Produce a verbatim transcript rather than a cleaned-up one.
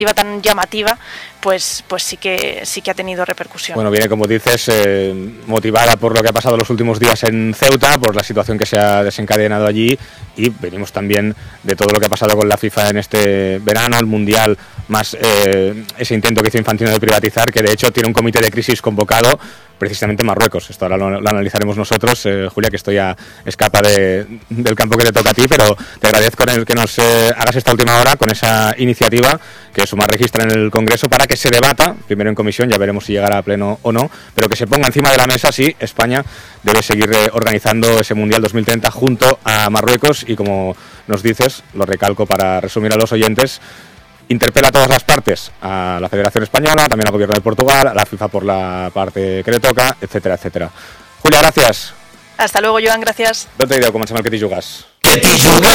tan llamativa, pues pues sí que sí que ha tenido repercusión. Bueno, viene, como dices, eh, motivada por lo que ha pasado los últimos días en Ceuta, por la situación que se ha desencadenado allí, y venimos también de todo lo que ha pasado con la FIFA en este verano, el Mundial, más eh, ese intento que hizo Infantino de privatizar, que de hecho tiene un comité de crisis convocado precisamente en Marruecos. Esto ahora lo, lo analizaremos nosotros. Eh, Julia, que esto ya escapa de, del campo que te toca a ti, pero te agradezco el que nos eh, hagas esta última hora con esa iniciativa que Sumar registra en el Congreso para que se debata, primero en comisión, ya veremos si llegará a pleno o no, pero que se ponga encima de la mesa si España debe seguir eh, organizando ese Mundial dos mil treinta junto a Marruecos. Y como nos dices, lo recalco para resumir a los oyentes, interpela a todas las partes, a la Federación Española, también al Gobierno de Portugal, a la FIFA por la parte que le toca, etcétera, etcétera. Julia, gracias. Hasta luego, Joan, gracias. Tota idea, comencem el Que t'hi jugues. Que t'hi jugues?